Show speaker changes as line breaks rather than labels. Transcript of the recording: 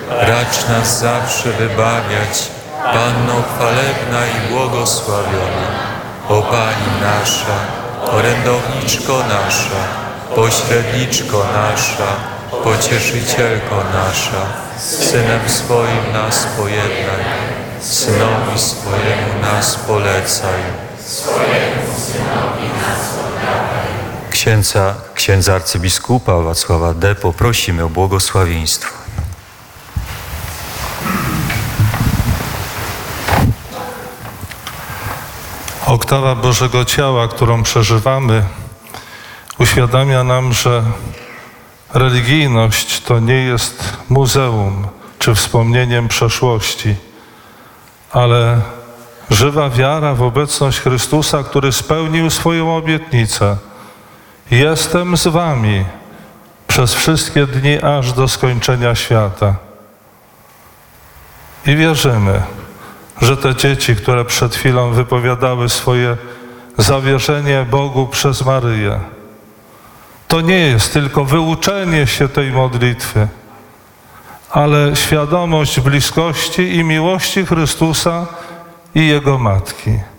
Racz nas zawsze wybawiać, Panno chwalebna i błogosławiona. O Pani nasza, orędowniczko nasza, pośredniczko nasza, pocieszycielko nasza, z Synem swoim nas pojednaj, Synowi swojemu nas polecaj. Księdza arcybiskupa Wacława D. poprosimy o błogosławieństwo.
Oktawa Bożego Ciała, którą przeżywamy, uświadamia nam, że religijność to nie jest muzeum czy wspomnieniem przeszłości, ale żywa wiara w obecność Chrystusa, który spełnił swoją obietnicę. Jestem z wami przez wszystkie dni aż do skończenia świata. I wierzymy, że te dzieci, które przed chwilą wypowiadały swoje zawierzenie Bogu przez Maryję, to nie jest tylko wyuczenie się tej modlitwy, ale świadomość bliskości i miłości Chrystusa i Jego Matki.